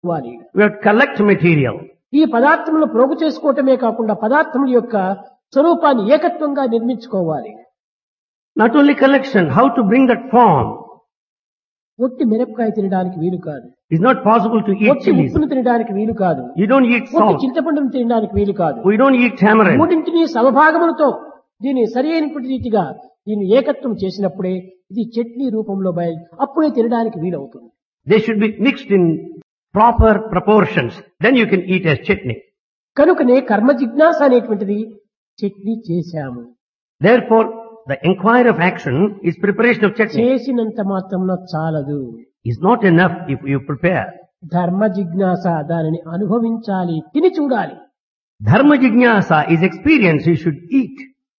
వాలి. We have to collect material. ఈ పదార్థములను ప్రోగు చేసుకోవటమే కాకుండా పదార్థముల యొక్క స్వరూపాన్ని ఏకత్వంగా నిర్మించుకోవాలి. Not only collection, how to bring that form. ఒట్టి మిరపకాయ తినడానికి వీలు కాదు. It's not possible to eat ఒట్టి chilies. ఉప్పును తినడానికి వీలు కాదు. You don't eat ఒట్టి salt. చింతపండును తినడానికి వీలు కాదు. We don't eat tamarind. మూడింటిని సమభాగములతో దీన్ని సరి అయినటువంటి రీతిగా దీన్ని ఏకత్వం చేసినప్పుడే ఇది చట్నీ రూపంలో అప్పుడే తినడానికి వీలవుతుంది. They should be mixed in proper proportions. Then you can eat as chutney. కనుకనే కర్మ జిజ్ఞాస అనేటువంటిది చట్నీ చేశాము. Therefore, the inquiry of action is preparation of chutney. చేసినంత మాత్రంలో చాలదు. It's not enough if you prepare. ధర్మ జిజ్ఞాస దానిని అనుభవించాలి, తిని చూడాలి. Dharma jignasa is experience you should eat.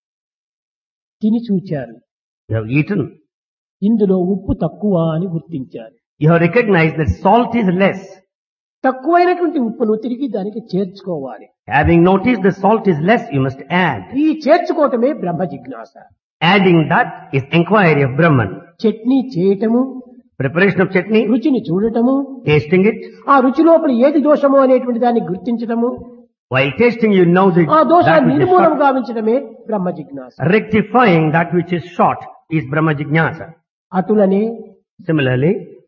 తిని చూచారు. You have eaten. ఇందులో ఉప్పు తక్కువ అని గుర్తించారు. You have recognized that salt is less. తక్కువైనటువంటి ఉప్పును తిరిగి దానికి చేర్చుకోవాలి. Having noticed the salt is less, you must add. ఈ చేర్చుకోవటమే బ్రహ్మ జిజ్ఞాస. Adding that is inquiry of Brahman. Chutney చేయటము, Preparation of chutney, రుచిని చూడటము, tasting it. ఆ రుచి లోపల ఏది దోషమో అనేటువంటి దాన్ని గుర్తించటము, While tasting, you know ఆ that దోషాన్ని which is నిర్మూలన short. గావించడమే Brahma Jignasa. Rectifying that which is short is Brahma jignasa. అటులనే Similarly,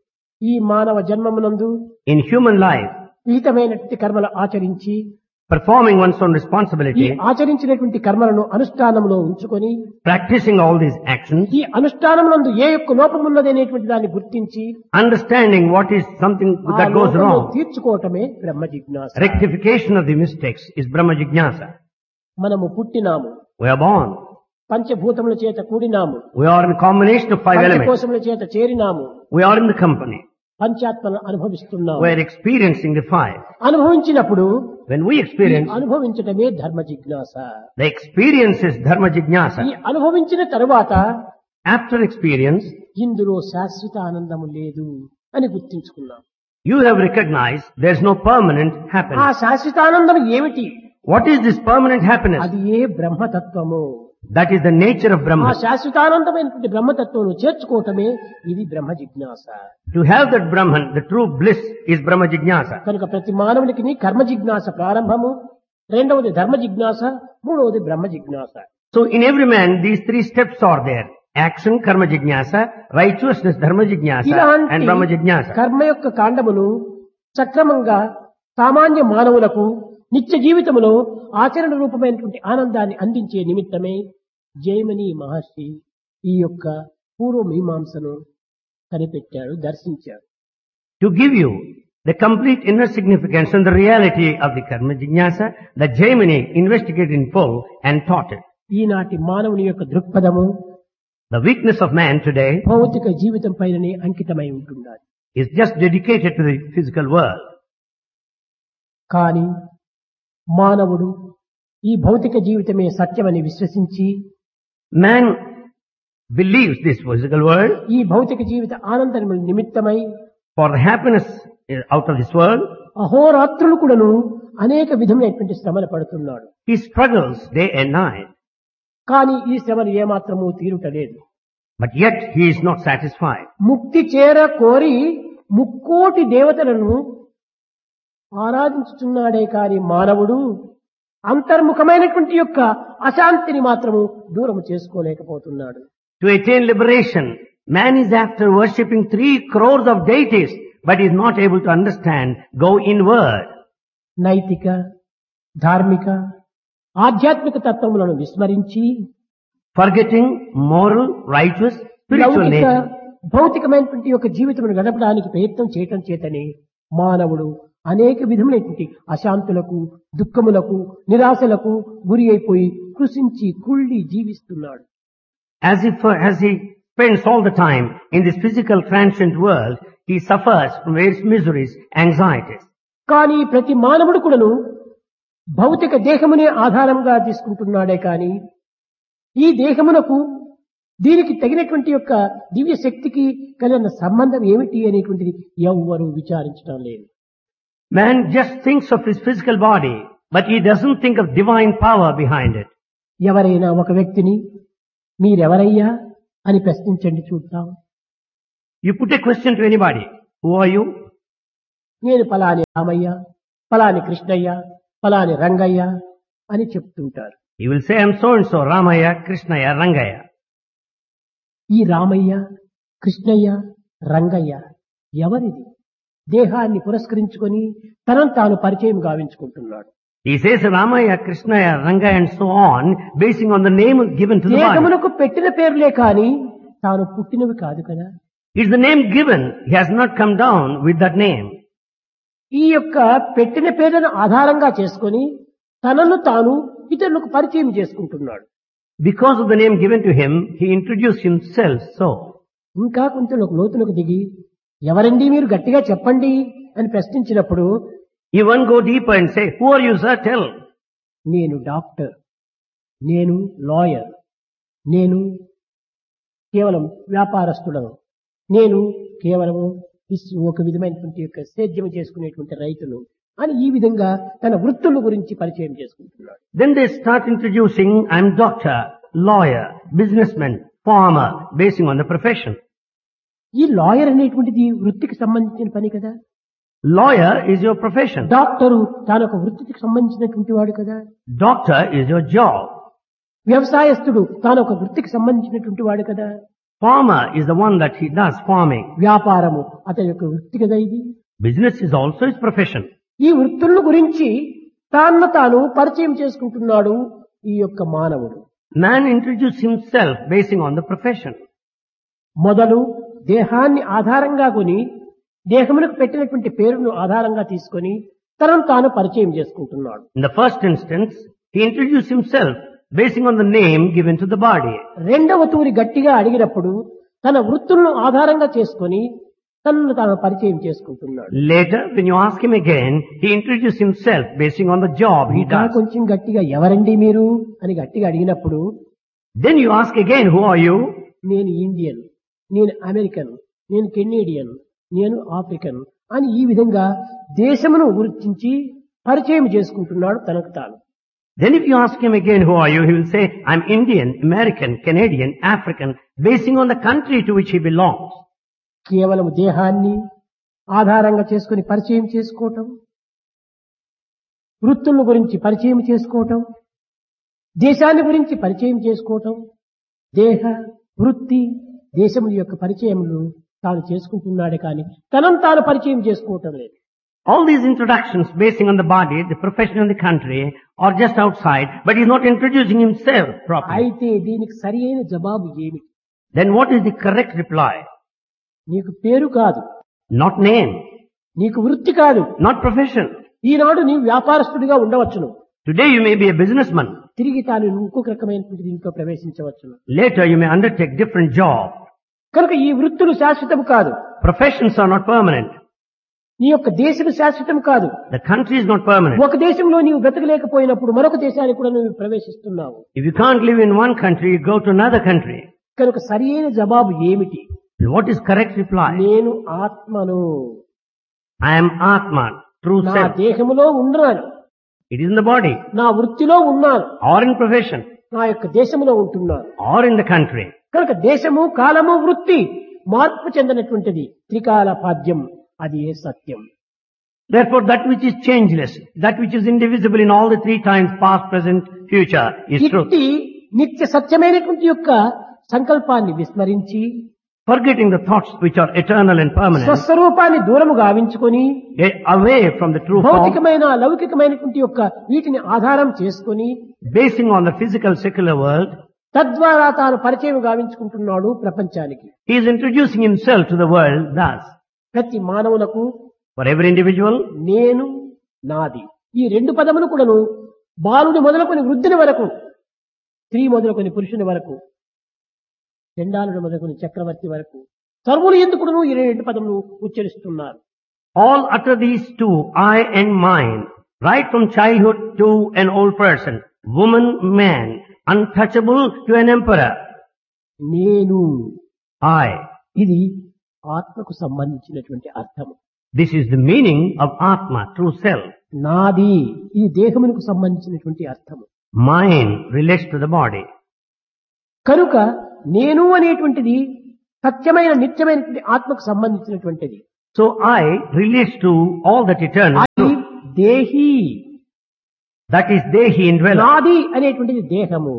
ఈ మానవ జన్మమునందు in human life, విహితమైనటువంటి కర్మలు ఆచరించి performing one's own ఈ responsibility, ఆచరించినటువంటి కర్మలను అనుష్ఠానంలో ఉంచుకొని practicing all these actions, ఈ అనుష్ఠానమునందు ఏ యొక్క లోపమున్నది అనేటువంటి దాన్ని గుర్తించి understanding what is something ఆ that goes లోపమును wrong, తీర్చుకోవటమే Brahma Jignasa. rectification of the mistakes is Brahma jignasa. మనము పుట్టినాము, We are born. పంచభూతముల చేత కూడినాము, We are in combination of five elements. పంచకోశముల చేత చేరినాము, We are in the company. పంచాత్మను అనుభవిస్తున్నాము. We are experiencing the five. అనుభవించినప్పుడు When we ఈ experience, అనుభవించటమే ధర్మ జిజ్ఞాస. the experience is Dharma jignasa. ఈ అనుభవించిన తరువాత After experience, ఇందులో శాశ్వత ఆనందము లేదు అని గుర్తించుకున్నాం. you have recognized there is no permanent ఆ happiness. శాశ్వతానందం ఏమిటి? What is this permanent happiness? అది ఏ బ్రహ్మతత్వము. That is the nature of ఆ Brahman. శాశ్వతానందమైనటువంటి బ్రహ్మతత్వం చేర్చుకోవటమే ఇది బ్రహ్మ జిజ్ఞాస. To have that Brahman, the true bliss, is Brahma jignasa. కనుక ప్రతి మానవునికి కర్మ జిజ్ఞాస ప్రారంభము, రెండవది ధర్మ జిజ్ఞాస, మూడవది బ్రహ్మ జిజ్ఞాస. So in every man, these three steps are there. Action, karma jignasa, righteousness, dharma jignasa, and Brahma ఇలాంటి jignasa. కర్మ యొక్క కాండమును సక్రమంగా సామాన్య మానవులకు నిత్య జీవితములో ఆచరణ రూపమైనటువంటి ఆనందాన్ని అందించే నిమిత్తమే జైమిని మహర్షి ఈ యొక్క పూర్వ మీమాంసను కనిపెట్టాడు, దర్శించాడు. To give you the complete inner significance and the reality of the karma jignasa, the Jaimini investigated in full and taught it. ఈనాటి మానవుని యొక్క దృక్పథము The weakness of man today భౌతిక జీవితం పైననే అంకితమై ఉంటున్నది. is just dedicated to the physical world. కానీ మానవుడు ఈ భౌతిక జీవితమే సత్యమని విశ్వసించి Man believes this physical world ఈ భౌతిక జీవిత ఆనందం నిమిత్తమై for the happiness out of this world. అహోరాత్రులు కూడాను అనేక విధమైనటువంటి శ్రమలు పడుతున్నాడు. He struggles day and night, కానీ ఈ శ్రమలు ఏమాత్రము తీరుటలేదు. but yet he is not satisfied. ముక్తి చేర కోరి ముక్కోటి దేవతలను ఆరాధించుతున్నాడే కాని మానవుడు అంతర్ముఖమైనటువంటి యొక్క అశాంతిని మాత్రము దూరం చేసుకోలేకపోతున్నాడు. To attain liberation, man is after worshipping 3 crores of deities, but is not able to understand, go inward. నైతిక, ధార్మిక, ఆధ్యాత్మిక తత్వములను విస్మరించి Forgetting moral, righteous, spiritual లౌకిక nature. భౌతికమైనటువంటి యొక్క జీవితమును గడపడానికి ప్రయత్నం చేయటం చేతనే మానవుడు అనేక విధములైనటువంటి అశాంతులకు, దుఃఖములకు, నిరాశలకు గురి అయిపోయి కృషించి కుళ్ళి జీవిస్తున్నాడు. As he spends all the time in this physical transient world, he suffers from various miseries, anxieties. కానీ ప్రతి మానవుడు కూడాను భౌతిక దేహమునే ఆధారంగా తీసుకుంటున్నాడే కానీ ఈ దేహమునకు దీనికి తగినటువంటి యొక్క దివ్య శక్తికి కలిగిన సంబంధం ఏమిటి అనేటువంటిది ఎవ్వరూ విచారించడం లేదు. Man just thinks of his physical body, but he doesn't think of divine power behind it. ఎవరైనా ఒక వ్యక్తిని మీరెవరయ్యా అని ప్రశ్నించండి చూద్దాం. You put a question to anybody, who are you? నేను ఫలాని రామయ్య, ఫలాని కృష్ణయ్య, ఫలాని రంగయ్య అని చెప్తుంటారు. He will say, I'm so and so, Ramaya, Krishnaya, Rangaya. ఈ రామయ్య, కృష్ణయ్య, రంగయ్య ఎవరిది? దేహాన్ని పురస్కరించుకొని తనను తాను పరిచయం గావించుకుంటున్నాడు. He says Ramaya, Krishnaya, Rangaya and so on, basing on the name given to the body. దేహమునకు పెట్టిన పేర్లే కాని తాను పుట్టినవి కాదు కదా. It's the name given. He has not come down with that name. ఈ యొక్క పెట్టిన పేర్లను ఆధారంగా చేసుకొని తనను తాను ఇతరులకు పరిచయం చేసుకుంటున్నాడు. Because of the name given to him, he introduced himself so. ఇంకా కొంచెం లోతులకు దిగి ఎవరండి మీరు గట్టిగా చెప్పండి అని ప్రశ్నించినప్పుడు You won't go deeper and say, who are you, sir? Tell. నేను డాక్టర్, నేను లాయర్, నేను కేవలం వ్యాపారస్తుడను, నేను కేవలము ఒక విధమైనటువంటి యొక్క సేద్యం చేసుకునేటువంటి రైతులు అని ఈ విధంగా తన వృత్తుల గురించి పరిచయం చేసుకుంటున్నాడు. Then they start introducing, I'm doctor, lawyer, businessman, farmer, basing on the profession. ఈ లాయర్ అనేటువంటిది వృత్తికి సంబంధించిన పని కదా. Lawyer is your profession. Doctor తానొక వృత్తికి సంబంధించినటువంటి వాడు కదా. Doctor is your job. వ్యవసాయస్తుడు తానొక వృత్తికి సంబంధించినటువంటి వాడు కదా. Farmer is the one that he does farming. వ్యాపారము అతని యొక్క వృత్తి కదా ఇది. Business is also his profession. ఈ వృత్తుల గురించి తాను పరిచయం చేసుకుంటున్నాడు ఈ యొక్క మానవుడు. Man introduced himself basing on the profession. మొదలు దేహాన్ని ఆధారంగా కొని దేహమునకు పెట్టినటువంటి పేరును ఆధారంగా తీసుకొని తనను తాను పరిచయం చేసుకుంటున్నాడు. In the first instance, he introduced himself basing on the name given to the body. రెండవ తూరి గట్టిగా అడిగినప్పుడు తన వృత్తులను ఆధారంగా చేసుకొని తనను తాను పరిచయం చేసుకుంటున్నాడు. Later, when you ask him again, he introduced himself basing on the job he ఇంకా does. కొంచెం గట్టిగా ఎవరండి మీరు అని గట్టిగా అడిగినప్పుడు Then you ask again, who are you? నేను ఇండియన్, నేను అమెరికన్, నేను కెనేడియన్, నేను ఆఫ్రికన్ అని ఈ విధంగా దేశమును గురించి పరిచయం చేసుకుంటున్నాడు తనకు తాను. Then if you ask him again, who are you? He will say, I'm Indian, American, Canadian, African, basing on the country to which he belongs. కేవలం దేహాన్ని ఆధారంగా చేసుకుని పరిచయం చేసుకోవటం, వృత్తుల గురించి పరిచయం చేసుకోవటం, దేశాన్ని గురించి పరిచయం చేసుకోవటం, దేహ వృత్తి దేశముల యొక్క పరిచయములు తాను చేసుకుంటున్నాడే కానీ తనను తాను పరిచయం చేసుకోవటం లేదు. All these introductions basing on the body, the profession and the country are just outside, but he's not introducing himself properly. అయితే దీనికి సరి అయిన జవాబు ఏమిటి? Then what is the correct reply? నీకు పేరు కాదు, Not name, నీకు వృత్తి కాదు. not profession. ఈనాడు నీవు వ్యాపారస్తుడిగా ఉండవచ్చును, Today you may be a businessman. తిరిగి తాను ఇంకొక రకమైనటువంటి దీంట్లో ప్రవేశించవచ్చును. Later you may undertake different job. కనుక ఈ వృత్తులు శాశ్వతం కాదు, Professions are not permanent. నీ యొక్క దేశం శాశ్వతం కాదు. The country is not permanent. ఒక దేశంలో నీవు బ్రతకలేకపోయినప్పుడు మరొక దేశానికి కూడా నువ్వు ప్రవేశిస్తున్నావు. If you can't live in one country, you go to another country. కనుక సరి అయిన జవాబు ఏమిటి? And what is correct reply? నేను ఆత్మను, I am Atman, true నా self. దేహములో ఉన్నాను, It is in the body, నా వృత్తిలో ఉన్నాను, or in profession, నా యొక్క దేశములో ఉంటున్నాను. or in the country. కనుక దేశము కాలము వృత్తి మార్పు చెందినటువంటిది, త్రికాల పాద్యం, అది ఏ సత్యం. Therefore, that which is changeless, that which is indivisible in all the three times, past, present, future, is truth. ఇట్టి నిత్య సత్యమైనటువంటి యొక్క సంకల్పాన్ని విస్మరించి Forgetting the thoughts which are eternal and permanent, స్వస్వరూపాన్ని దూరము గావించుకొని they away from the true form, భౌతికమైన లౌకికమైనటువంటి యొక్క వీటిని ఆధారం చేసుకొని basing on the physical secular world, తద్వారా తాను పరిచయం గావించుకుంటున్నాడు ప్రపంచానికి. he is introducing himself to the world thus. ప్రతి మానవులకు For every individual, నేను, నాది, ఈ రెండు పదములు కూడాను బాలుని మొదలుకొని వృద్ధుని వరకు, స్త్రీ మొదలుకొని పురుషుని వరకు, చండాలుని మొదలుకొని చక్రవర్తి వరకు సర్వులు ఎందుకును ఈ రెండు పదములు ఉచ్చరిస్తున్నారు. all utter these two, I and mine, right from childhood to an old person, woman, man, untouchable to an emperor. నేను, I. ఇది ఆత్మకు సంబంధించినటువంటి అర్థము. This is the meaning of Atma, true self. నాది, ఇది దేహమునకు సంబంధించినటువంటి అర్థము. Mine relates to the body. కనుక నేను అనేటువంటిది సత్యమైన నిత్యమైనటువంటి ఆత్మకు సంబంధించినటువంటిది. So I relates to all that eternal. అది దేహి, That is Dehi indweller. నాది అనేటువంటిది దేహము.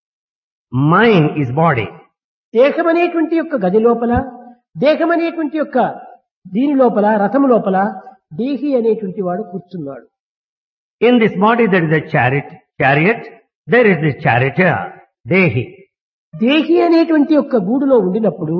Mine is body. దేహం అనేటువంటి యొక్క గది లోపల, దేహం అనేటువంటి యొక్క దీని లోపల, రథము లోపల దేహి అనేటువంటి వాడు కూర్చున్నాడు. In this body there is a chariot, there is this charioteer, Dehi. దేహి అనేటువంటి యొక్క గూడులో ఉండినప్పుడు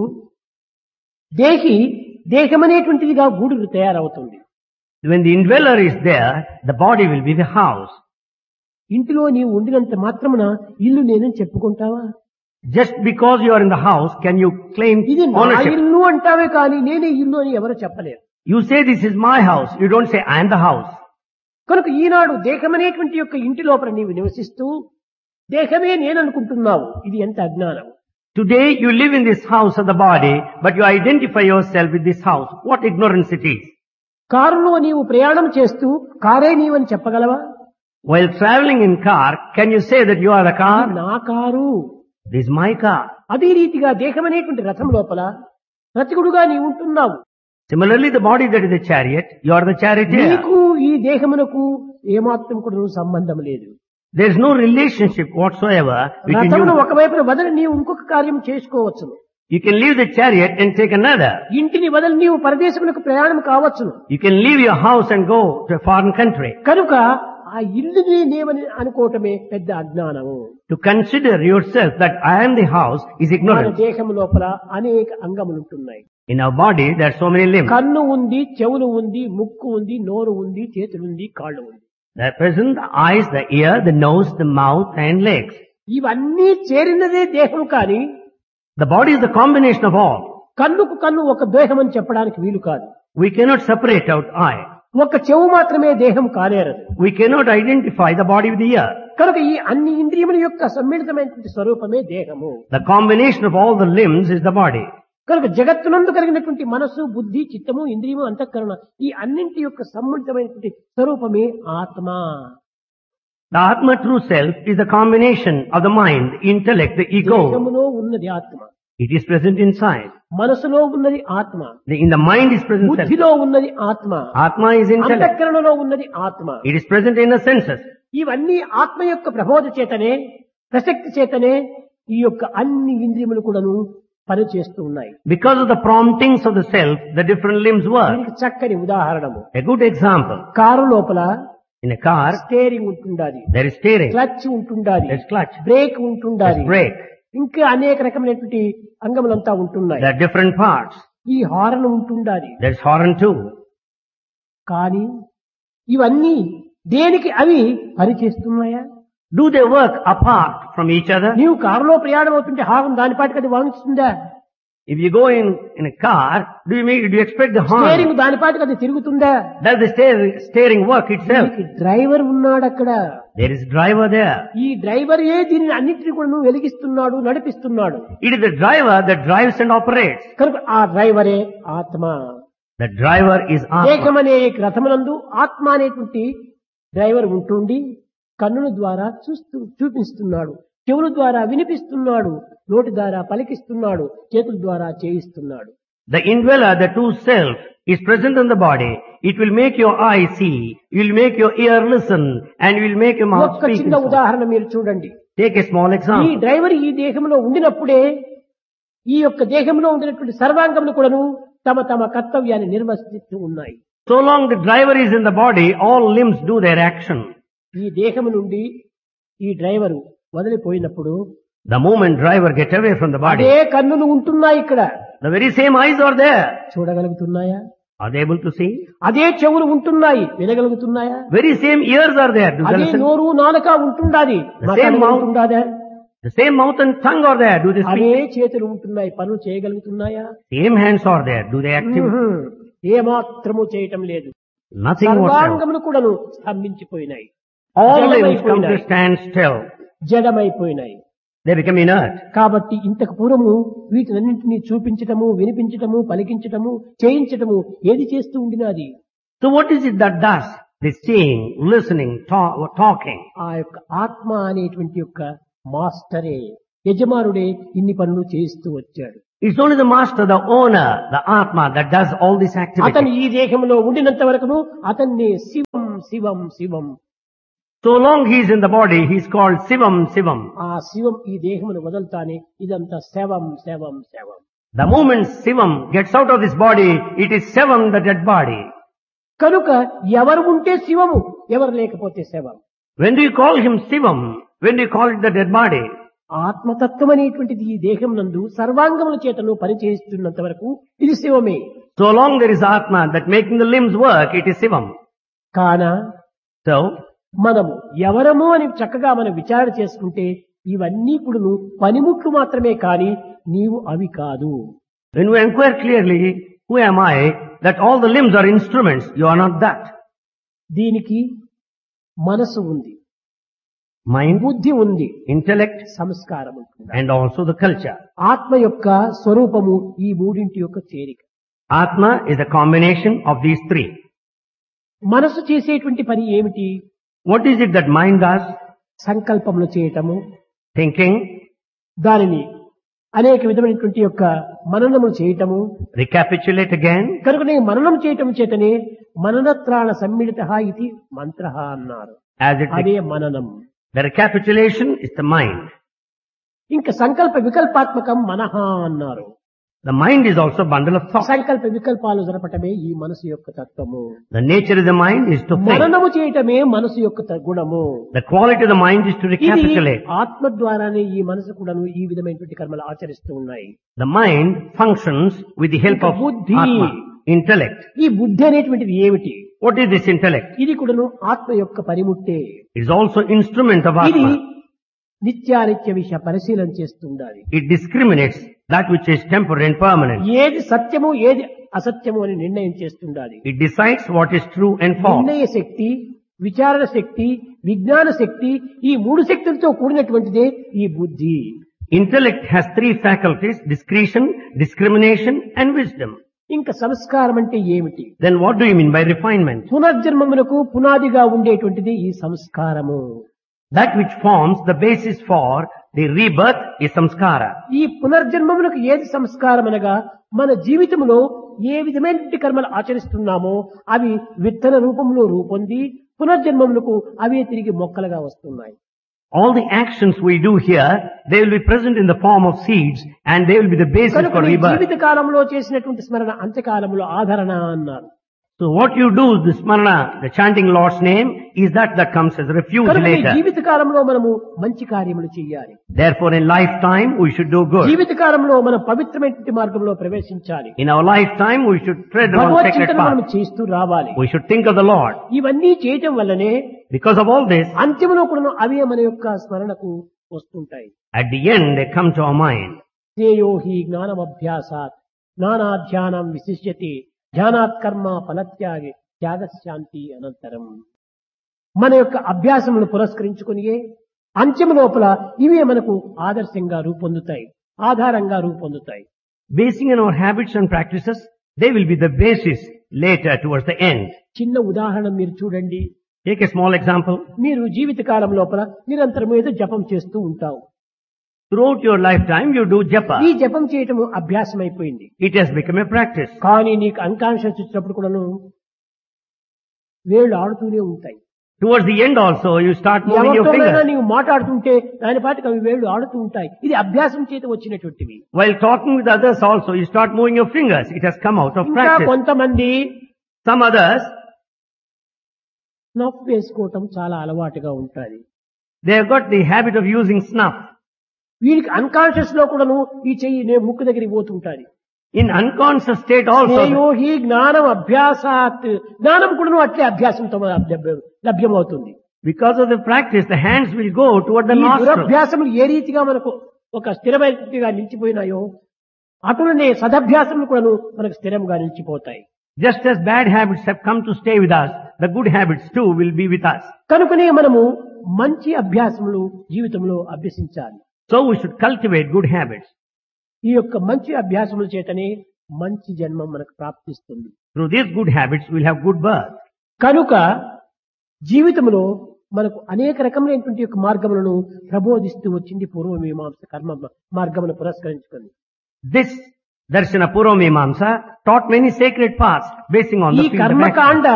దేహి దేహం అనేటువంటిదిగా గూడు తయారవుతుంది. When the indweller is there, the body will be the house. ఇంటిలో నీవు ఉండినంత మాత్రమున ఇల్లు నేనని చెప్పుకుంటావా? Just because you are in the house, can you claim ఇది నా ownership? ఇల్లు అంటావే కానీ నేనే ఇల్లు అని ఎవరు చెప్పలేరు. You say this is my house. You don't say I am the house. కనుక ఈనాడు దేహం అనేటువంటి యొక్క ఇంటి లోపల నీవు నివసిస్తూ దేహమే నేననుకుంటున్నావు. ఇది ఎంత అజ్ఞానం. Today you live in this house of the body, but you identify yourself with this house. What ignorance it is. కారులో నీవు ప్రయాణం చేస్తూ కారే నీవని చెప్పగలవా? While traveling in car, can you say that you are the ఇది car? నా car. This is my car. అదే రీతిగా దేహం అనేటువంటి రథం లోపల రతికుడుగా నీవు ఉంటున్నావు. Similarly, the body that is the chariot, you are the charioteer. నీకు ఈ దేహమునకు ఏమాత్రం కూడా సంబంధం లేదు. There is no relationship whatsoever between రథమును you. ఒకవైపున వదిలి నీవు ఇంకొక కార్యం చేసుకోవచ్చును. You can leave the chariot and take another. ఇంటిని వదిలి నీవు పరదేశమునకు ప్రయాణం కావచ్చును. You can leave your house and go to a foreign country. కనుక ఆ ఇల్లుని నేమని అనుకోవటమే పెద్ద అజ్ఞానము. To consider yourself that I am the house is మన ignorance. దేహము లోపల అనేక అంగములు ఉంటున్నాయి. In our body, there are so many limbs. కన్ను ఉంది, చెవులు ఉంది, ముక్కు ఉంది, నోరు ఉంది, చేతులు ఉంది, కాళ్ళు ఉంది. There are present the eyes, the ear, the nose, the mouth and legs. ఇవన్నీ చేరినదే దేహం కానీ The body is the combination of all. కన్నుకు కన్ను ఒక దేహం అని చెప్పడానికి వీలు కాదు. We cannot separate out eye. ఒక చెవు మాత్రమే దేహం కానేరదు. We cannot identify the body with the ear. కనుక ఈ అన్ని ఇంద్రియముల యొక్క సమ్మిళితమైనటువంటి స్వరూపమే దేహము. The combination of all the limbs is the body. కనుక జగత్తునందు కలిగినటువంటి మనస్సు, బుద్ధి, చిత్తము, ఇంద్రియము, అంతఃకరణ ఈ అన్నింటి యొక్క సమ్మిళితమైనటువంటి స్వరూపమే ఆత్మ. The Atma true self is the combination of the mind, the intellect, the ego. దేహములో ఉన్నది ఆత్మ, It is present inside. మనసులో ఉన్నది ఆత్మ, In the mind is present self. బుద్ధిలో ఉన్నది ఆత్మ, Atma is intellect. అంతఃకరణలో ఉన్నది ఆత్మ. It is present in the senses. ఇవన్నీ ఆత్మ యొక్క ప్రబోధ చేతనే, ప్రసక్తి చేతనే ఈ యొక్క అన్ని ఇంద్రియములు కూడాను పనిచేస్తూ ఉన్నాయి. Because of the promptings of the self, the different limbs work. దీనికి చక్కని ఉదాహరణము, A good example. కారు లోపల In a car, స్టీరింగ్ ఉంటుండాలి, there is steering, క్లచ్ ఉంటుండాలి, there is clutch, break there ఉంటుండాలి, is brake. ఇంకా అనేక రకమైనటువంటి అంగములంతా ఉంటున్నాయి. There are different parts. ఈ హారన్ ఉంటుండాలి. There is horn too. కానీ ఇవన్నీ దేనికి అవి పనిచేస్తున్నాయా? Do they work apart from each other? నీవు కారులో ప్రయాణం అవుతుంటే హారన్ దానిపాటికి అది వాంచుతుందా? If you go in a car, do you expect the horn? Steering దానిపాటికి అది తిరుగుతుందా? Does the steering work itself? దీనికి డ్రైవర్ ఉన్నాడు అక్కడ. There is driver there. ఈ డ్రైవరే దీనిని అన్నింటినీ కూడా వెలిగిస్తున్నాడు, నడిపిస్తున్నాడు. It is the driver that drives and operates. కనుక ఆ డ్రైవరే ఆత్మ. The driver is Atma. దేహం అనే రథమునందు ఆత్మ అనేటువంటి డ్రైవర్ ఉంటుండి కన్నుల ద్వారా చూపిస్తున్నాడు, చెవుల ద్వారా వినిపిస్తున్నాడు, నోటి ద్వారా పలికిస్తున్నాడు, చేతుల ద్వారా చేయిస్తున్నాడు. The indweller, the true self, is present in the body. It will make your eye see, you will make your ear listen, and you will make your mouth ఒక్క speak. చిన్న ఉదాహరణ మీరు చూడండి. Take a small ఈ example. Driver ఈ దేహంలో ఉండినప్పుడే ఈ యొక్క దేహంలో ఉండినటువంటి సర్వాంగములు కూడాను తమ తమ కర్తవ్యాన్ని నిర్వర్తిస్తూ ఉన్నాయి. So long the driver is in the body, all limbs do their action. ఈ దేహము నుండి ఈ driver వదిలిపోయినప్పుడు The moment driver get away from the అదే body, కన్నులు ఉంటున్నాయి ఇక్కడ. the very same eyes are there. చూడగలుగుతున్నాయా? Are they able to see? అదే చెవులు ఉంటున్నాయి, వినగలుగుతున్నాయా? Very same ears are there. Do they అదే listen? నోరు నాలుక ఉంటుండాది, The same mouth. ఉంటుందా? The same mouth and tongue are there. Do they అదే speak? చేతులు ఉంటున్నాయి, పనులు చేయగలుగుతున్నాయా? Same hands are there. Do they active? ఏమాత్రము చేయటం లేదు. Nothing whatsoever. సర్వాంగములు కూడాను స్తంభించిపోయినాయి, All limbs come to stand still. జడమైపోయినాయి. They become inert. కాబట్టి ఇంతకు పూర్వము వీటినన్నింటినీ చూపించటము, వినిపించటము, పలికించటము, చేయించటము ఏది చేస్తూ ఉండినది? So what is it that does? This seeing, listening, talking. ఆ యొక్క ఆత్మ అనేటువంటి యొక్క మాస్టరే, యజమానుడే ఇన్ని పనులు చేయిస్తూ వచ్చాడు. It's only the master, the owner, the Atma that does all this అతను activity. ఈ దేహంలో ఉండినంత వరకును అతన్ని శివం శివం శివం. So long he is in the body, he is called Sivam Sivam. ఆ శివం ఈ దేహమును వదలుతానే ఇదంతా శవం శవం శవం. The moment Sivam gets out of this body, it is Sevam, the dead body. కనుక ఎవరు ఉంటే శివము, ఎవరు లేకపోతే శవం. When do you call him Sivam? When do you call it the dead body? ఆత్మతత్వం అనేటువంటిది ఈ దేహం నందు సర్వాంగముల చేతను పనిచేస్తున్నంత వరకు ఇది శివమే. So long there is Atma that making the limbs work, it is Sivam. కాన So, మనము ఎవరము అని చక్కగా మనం విచారణ చేసుకుంటే ఇవన్నీ కూడాను పనిముట్లు మాత్రమే కాని నీవు అవి కాదు. when we inquire clearly, who am I, that all the limbs are instruments, you are not that. దీనికి మనసు ఉంది, Mind, బుద్ధి ఉంది, intellect, సంస్కారం ఉంటుంది. and also the culture. ఆత్మ యొక్క స్వరూపము ఈ మూడింటి యొక్క చేరిక. Atma is a combination of these three. మనసు చేసేటువంటి పని ఏమిటి? What is it that mind does? సంకల్పములు చేయటము, Thinking, దానిని అనేక విధమైనటువంటి యొక్క మననము చేయటము. recapitulate again. కనుకనే మననం చేయటం చేతనే మననత్రాణ సమ్మిళిత ఇది మంత్ర అన్నారు. As it, అదే మననం. the recapitulation is the mind. ఇంకా సంకల్ప వికల్పాత్మకం మనహ అన్నారు. The mind is also a bundle of thoughts. సంకల్ప వికల్పాలు జరపటమే ఈ మనసు యొక్క తత్వము. The nature of the mind is to think. మననము చేయటమే మనసు యొక్క గుణము. The quality of the mind is to ఇది recapitulate. ఆత్మ ద్వారానే ఈ మనసు కూడాను ఈ విధమైనటువంటి కర్మలు ఆచరిస్తూ ఉన్నాయి. The mind functions with the help of Buddhi. Atma, intellect. ఈ బుద్ధి అనేటువంటిది ఏమిటి? What is this intellect? ఇది కూడాను ఆత్మ యొక్క పరిముట్టే. It is also instrument of ఇది Atma. నిత్యానిత్య విషయ పరిశీలన చేస్తుండాలి. It discriminates that which is temporary and permanent. ఏది సత్యము ఏది అసత్యము అని నిర్ణయం చేస్తుండాలి. It decides what is true and false. నిర్ణయ శక్తి, విచారణ శక్తి, విజ్ఞాన శక్తి, ఈ మూడు శక్తులతో కూడినటువంటిదే ఈ బుద్ధి. Intellect has three faculties: discretion, discrimination, and wisdom. ఇంకా సంస్కారం అంటే ఏమిటి? Then what do you mean by refinement? పునర్జన్మమునకు పునాదిగా ఉండేటువంటిది ఈ సంస్కారము. That which forms the basis for the rebirth is samskara. ఈ పునర్జన్మమునకు ఏది సంస్కారం అనగా మన జీవితంలో ఏ విధమైనటువంటి కర్మలు ఆచరిస్తున్నామో అవి విత్తన రూపంలో రూపొంది పునర్జన్మమునకు అవే తిరిగి మొక్కలుగా వస్తున్నాయి. All the actions we do here, they will be present in the form of seeds and they will be the basis కనుక for నీ rebirth. జీవిత కాలంలో చేసినటువంటి స్మరణ అంత్యకాలంలో ఆదరణ అన్నారు. So what you do, the smarana, the chanting Lord's name, is that comes as refuge కనుక నీ later. జీవిత కాలంలో మనము మంచి కార్యములు చేయాలి. Therefore in lifetime we should do good. జీవిత కాలంలో మనం పవిత్రమైనటువంటి మార్గంలో ప్రవేశించాలి. In our lifetime we should tread on Bhagwat sacred చింతన మనం path. చేస్తూ రావాలి. We should think of the Lord. ఇవన్నీ చేయటం వల్లనే Because of all this, అంత్యములో కూడా అవే మన యొక్క స్మరణకు వస్తుంటాయి. at the end they come to our mind. శ్రేయో హి జ్ఞానమభ్యాసాత్ జ్ఞానాధ్యానం విశిష్యతే ధ్యానాత్ కర్మ ఫలత్యాగి త్యాగశాంతి అనంతరం. మన యొక్క అభ్యాసమును పురస్కరించుకునియే అంత్యము లోపల ఇవే మనకు ఆదర్శంగా రూపొందుతాయి, ఆధారంగా రూపొందుతాయి. Basing on our habits and practices, they will be the basis later towards the end. చిన్న ఉదాహరణ మీరు చూడండి. Take a small example. మీరు జీవిత కాలం లోపల నిరంతరం ఏదో జపం చేస్తూ ఉంటావు. Throughout your lifetime you do japa. ఈ జపం చేయటము అభ్యాసం అయిపోయింది. It has become a practice. కానీ నీకు అన్కాన్షియస్ వచ్చినప్పుడు కూడాను వేళ్ళు ఆడుతూనే ఉంటాయి. Towards the end also you start moving your ఎవరితోనైనా fingers. నీవు మాట్లాడుతుంటే దాని పాటికి అవి వేళ్ళు ఆడుతూ ఉంటాయి. ఇది అభ్యాసం చేత వచ్చినటువంటివి. While talking with others also you start moving your fingers. It has come out of ఇంకా practice. కొంతమంది Some others, స్నఫ్ వేసుకోవటం చాలా అలవాటుగా ఉంటుంది. they have got the habit of using snuff. వీరికి అన్కాన్షియస్ లో కూడాను ఈ చెయ్యి నేను ముక్కు దగ్గరికి పోతుంటాది. In unconscious state also, హి జ్ఞానం అభ్యాసాత్, జ్ఞానం కూడాను అట్లే అభ్యాసంతో లభ్యమవుతుంది. because of the practice, the hands will go toward the ఈ nostril. దురభ్యాసములు ఏ రీతిగా మనకు ఒక స్థిరమైనగా నిలిచిపోయినాయో అటులనే సదభ్యాసములు కూడాను మనకు స్థిరంగా నిలిచిపోతాయి. Just as bad habits have come to stay with us, the good habits too will be with us. కనుకనే మనము మంచి అభ్యాసములు జీవితంలో అభ్యసించాలి. So we should cultivate good habits. ఈ యొక్క మంచి అభ్యాసముల చేతనే మంచి జన్మ మనకు ప్రాప్తిస్తుంది. Through these good habits, we'll have good birth. కనుక జీవితంలో మనకు అనేక రకములైనటువంటి యొక్క మార్గములను ప్రబోధిస్తూ వచ్చింది పూర్వమీమాంస కర్మ మార్గమును పురస్కరించుకుంది. This Darshana Purvamimamsa taught many sacred paths basing on ఈ the field of action. కర్మకాండ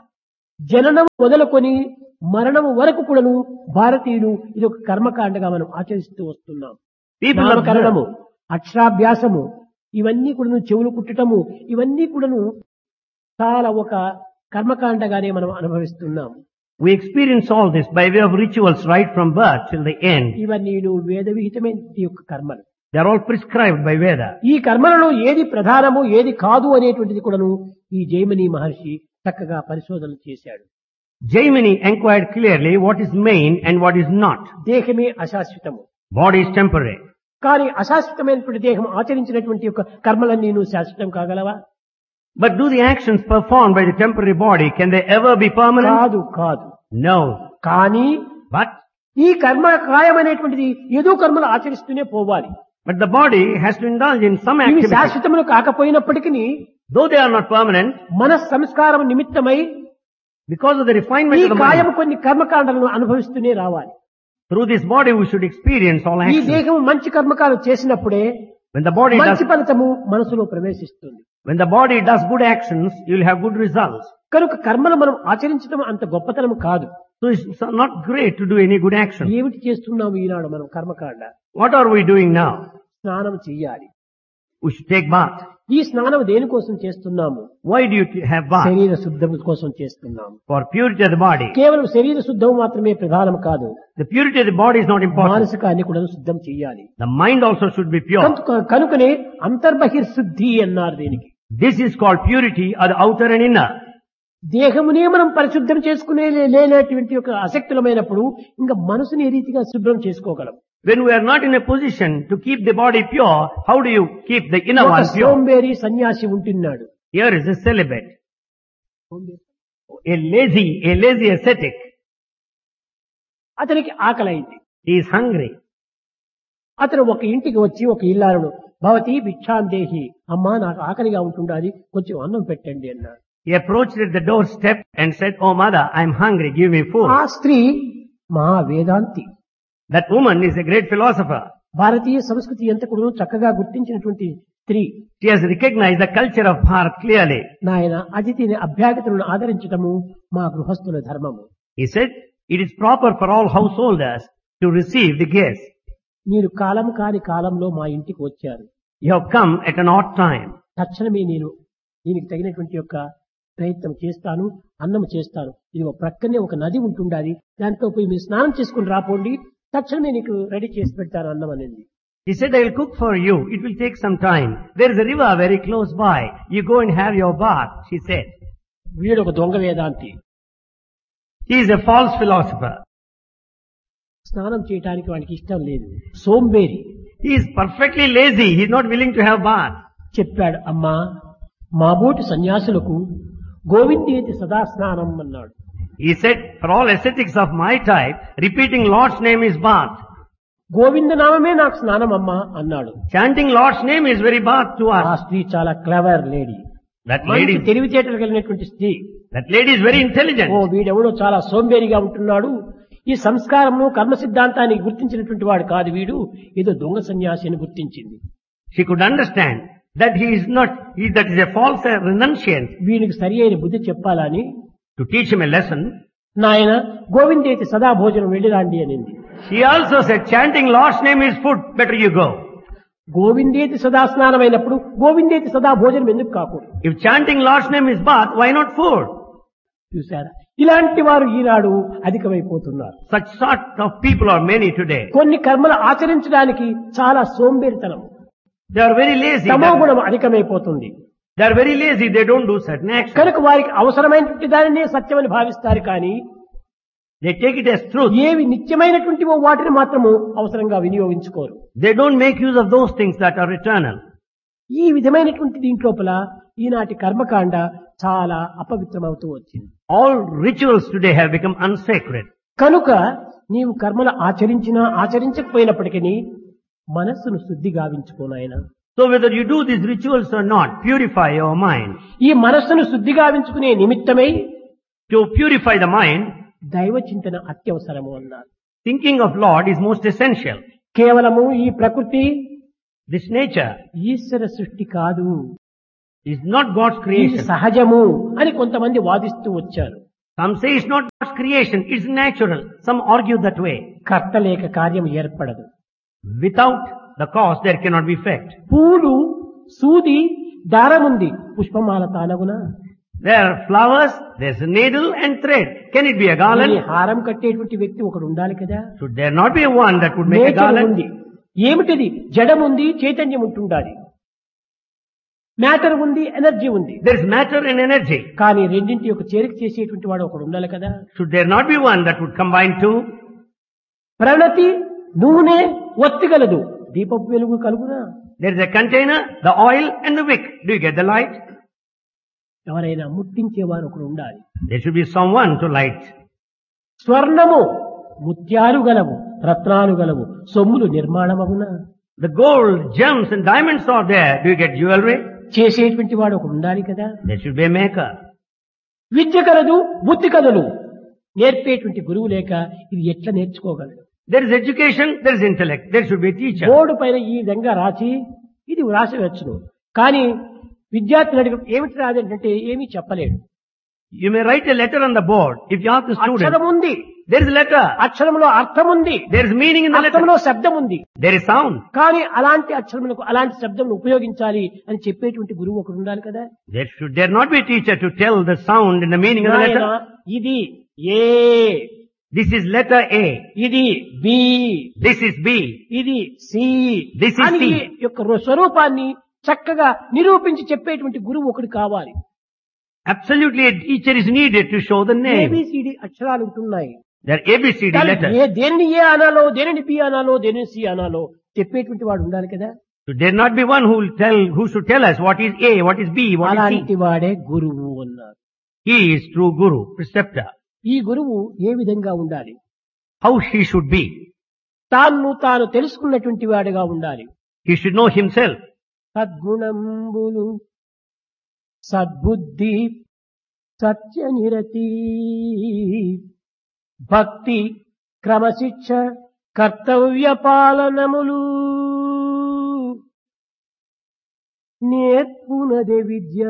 జననం మొదలుకొని మరణం వరకు కూడాను భారతీయులు ఇది ఒక కర్మకాండగా మనం ఆచరిస్తూ వస్తున్నాం. People నామకరణము, observe, అక్షరాభ్యాసము, ఇవన్నీ కూడాను చెవులు కుట్టటము, ఇవన్నీ కూడాను చాలా ఒక కర్మకాండగానే మనం అనుభవిస్తున్నాం. we experience all this by way of rituals right from birth till the end. ఇవన్నీ వేద విహితమైన ఈ యొక్క కర్మలు. They are all prescribed by Veda. ఈ కర్మలలో ఏది ప్రధానము ఏది కాదు అనేటువంటిది కూడాను ఈ జైమిని మహర్షి చక్కగా పరిశోధన చేశాడు. Jaimini enquired clearly what is main and what is not. దేహమే అశాశ్వతము, Body is temporary. కానీ అశాశ్వతమైనటువంటి దేహం ఆచరించినటువంటి యొక్క కర్మలన్నీ నువ్వు శాశ్వతం కాగలవా? But do the actions performed by the temporary body, can they ever be permanent? కాదు. No. కానీ But ఈ కర్మ కాయమైనటువంటిది ఏదో కర్మలు ఆచరిస్తూనే పోవాలి. the body has to indulge in some ఇవి activity. శాశ్వతములు కాకపోయినప్పటికీ Though they are not permanent, మన సంస్కారం నిమిత్తమై because of the refinement ఈ of the కాయము mind, కొన్ని కర్మకాండలను అనుభవిస్తూనే రావాలి. through this body we should experience all ఈ actions. దేహం మంచి కర్మకాలు చేసినప్పుడే When the body మంచి does, ఫలితము మనసులో ప్రవేశిస్తుంది. when the body does good actions, you will have good results. కనుక కర్మలు మనం ఆచరించడం అంత గొప్పతనం కాదు. So it's not great to do any good action. ఏమిటి చేస్తున్నాము ఈనాడు మనం కర్మకాండ? What are we doing now? స్నానం చెయ్యాలి. We should take bath. ఈ స్నానం దేనికోసం చేస్తున్నాము? Why do you have bath? శరీర శుద్ధం కోసం చేస్తున్నాము. For purity of the body. కేవలం శరీర శుద్ధం మాత్రమే ప్రధానం కాదు, The purity of the body is not important. మానసికాన్ని కూడా శుద్ధం చెయ్యాలి. The mind also should be pure. కనుకనే అంతర్బహిర్శుద్ధి అన్నారు దీనికి. This is called purity of the outer and inner. దేహమునే మనం పరిశుద్ధం చేసుకునే లేనటువంటి ఒక అశక్తులమైనప్పుడు ఇంకా మనసుని ఏ రీతిగా శుభ్రం చేసుకోగలం? When we are not in a position to keep the body pure, how do you keep the inner ఒక one pure? సోంబేరి సన్యాసి ఉంటున్నాడు. Here is a celibate. A lazy ascetic. అతనికి ఆకలైంది. He is hungry. అతను ఒక ఇంటికి వచ్చి ఒక ఇల్లాలను భవతి భిక్షాందేహి, అమ్మా నాకు ఆకలిగా ఉంటుండాలి, కొంచెం అన్నం పెట్టండి అన్నాడు. He approached at the doorstep and said, "Oh mother, I am hungry, give me food." ఆ స్త్రీ మహా వేదాంతి. That woman is a great philosopher. భారతీయ సంస్కృతి ఎంత కూడా చక్కగా గుర్తించినటువంటి స్త్రీ. She has recognized the culture of Bharat clearly. నాయన అతిథిని అభ్యాగతులను ఆదరించటము మా గృహస్థుల ధర్మము. He said, "It is proper for all householders to receive the guests. మీరు కాలం కాని కాలంలో మా ఇంటికి వచ్చారు. You have come at an odd time. తక్షణమే నేను దీనికి తగినటువంటి యొక్క ప్రయత్నం చేస్తాను, అన్నం చేస్తాను. ఇది ఒక ప్రక్కనే ఒక నది ఉంటుండాలి, దాంట్లో పోయి మీరు స్నానం చేసుకుని రాపోండి, తక్షణమే నీకు రెడీ చేసి పెడతాను అన్నం అనేది. He said, "I will cook for you. It will take some time. There is a river very close by. You go and have your bath," she said. వీడు ఒక దొంగ వేదాంతి. He is a false philosopher. స్నానం చేయడానికి వాడికి ఇష్టం లేదు, సోంబేరి. He is perfectly lazy. He is not willing to have bath. చెప్పాడు, అమ్మా మాబోటి సన్యాసులకు గోవిందేతి సదా స్నానం అన్నాడు. He said, "For all ascetics of my type, repeating Lord's name is bath. Govinda నామమే నాకు స్నానం అమ్మా అన్నాడు. Chanting Lord's name is very bath to ఆ us." స్త్రీ చాలా క్లవర్ లేడీ, That మంచి lady, తెలివితేటలు కలిగినటువంటి స్త్రీ. is very intelligent. వీడెవడో చాలా సోంబేరిగా ఉంటున్నాడు, ఈ సంస్కారమును కర్మ సిద్ధాంతాన్ని గుర్తించినటువంటి వాడు కాదు వీడు, ఏదో దొంగ సన్యాసి అని గుర్తించింది. She could understand that that is a false renunciant. వీనికి సరి అయిన బుద్ధి చెప్పాలని To teach him a lesson, నాయన గోవిందేతి సదా భోజనం వెళ్ళిరాండి అనింది. she also said, "Chanting Lord's name is food. Better you go." గోవిందేతి సదా స్నానం అయినప్పుడు గోవిందేతి సదా భోజనం ఎందుకు కాకూడదు? If chanting Lord's name is bath, why not food? చూసారా, ఇలాంటి వారు ఈనాడు అధికమైపోతున్నారు. Such sort of people are many today. కొన్ని కర్మలు ఆచరించడానికి చాలా సోంబేరితనం, They are very lazy. తమో గుణం అధికమైపోతుంది. They are very lazy. They don't do certain actions. కనుక వారికి అవసరమైనటువంటి దానినే సత్యమని భావిస్తారు, కానీ They take it as truth. ఏవి నిత్యమైనటువంటివో వాటిని మాత్రము అవసరంగా వినియోగించుకోరు. They don't make use of those things that are eternal. ఈ విధమైనటువంటి దీంట్లోపల ఈనాటి కర్మకాండ చాలా అపవిత్రమవుతూ వచ్చింది. All rituals today have become unsacred. కనుక నీవు కర్మలు ఆచరించినా ఆచరించకపోయినప్పటికీ మనస్సును శుద్ధి గావించుకోనాయన. So whether you do these rituals or not, purify your mind. ఈ మనస్సును శుద్ధి గావించుకునే నిమిత్తమై To purify the mind, దైవ చింతన అత్యవసరము అన్నారు. thinking of Lord is most essential. కేవలము ఈ ప్రకృతి This nature ఈశ్వర సృష్టి కాదు, is not God's ఇది creation. సహజము అని కొంతమంది వాదిస్తూ వచ్చారు. Some say it's not God's creation, it's natural. Some argue that way. కర్త లేక కార్యం ఏర్పడదు. Without the cause, there cannot be effect. పూలు, సూది, దారం ఉంది, పుష్పమాల తానగునా? There are flowers, there's a needle and thread. Can it be a ఈ garland? హారం కట్టేటువంటి వ్యక్తి ఒకడు ఉండాలి కదా. Should there not be one that would make a nature garland? ఉంది. ఏమిటిది? జడం ఉంది, చైతన్యం ఉంటుండాలి. మ్యాటర్ ఉంది, ఎనర్జీ ఉంది. There is matter and energy. కానీ రెండింటి యొక్క చేరిక చేసేటువంటి వాడు ఒకడు ఉండాలి కదా. Should there not be one that would combine two? ప్రణతి, నూనె, ఒత్తిగలదు, దీపపు వెలుగు కలుగునా? There is a container, the oil and the wick. Do you get the light? ఎవరైనా ముట్టించేవారు ఒకడు ఉండాలి. There should be someone to light. స్వర్ణము, ముత్యాలు గలవు, రత్నాలు గలవు, సొమ్ములు నిర్మాణమగునా? The gold, gems and diamonds are there. Do you get jewelry? చేసేటువంటి వాడు ఒకడు ఉండాలి కదా. There should be a maker. విద్య కలదు, బుద్ధి కలదు, నేర్పేటువంటి గురువు లేక ఇది ఎట్లా నేర్చుకోగలడు? There is education, there is intellect. There should be a teacher. Board పైన ఈ విధంగా రాసి ఇది రాసవచ్చును, కానీ విద్యార్థులు అడిగి ఏమిటి రాదంటే ఏమీ చెప్పలేడు. You may write a letter on the board. If you ask the student, అక్షరం ఉంది, there is a letter. అక్షరంలో అర్థం ఉంది, There is meaning in the letter. అర్థంలో శబ్దం ఉంది, There is sound. కానీ అలాంటి అక్షరములకు అలాంటి శబ్దం ఉపయోగించాలి అని చెప్పేటువంటి గురువు ఒకడు ఉండాలి కదా. Should there not be a teacher to tell the sound and the meaning of the నాయనా, letter? ఇది ఏ, This is letter A. ఇది బి, This is B. ఇది సి This is అని C. ఈ యొక్క స్వరూపాన్ని చక్కగా నిరూపించి చెప్పేటువంటి గురువు ఒకడు కావాలి. Absolutely a teacher is needed to show the name. A B C D అక్షరాలు ఉంటున్నాయి. There are ABCD కానీ letters. దేనిని ఏ అనాలో, దేనిని బి అనాలో, దేనిని సి అనాలో చెప్పేటువంటి వాడు ఉండాలి కదా. Should there not be one who should tell us what is A, what is B, what is అలాంటి C? వాడే గురువు అన్నారు. He is true guru, preceptor. ఈ గురువు ఏ విధంగా ఉండాలి? How he should be? తాను తెలుసుకున్నటువంటి వాడుగా ఉండాలి. He should know himself. సద్గుణంబులు, సద్బుద్ధి, సత్యనిరతి, భక్తి, క్రమశిక్ష, కర్తవ్య పాలనములు నేర్పునదే విద్య.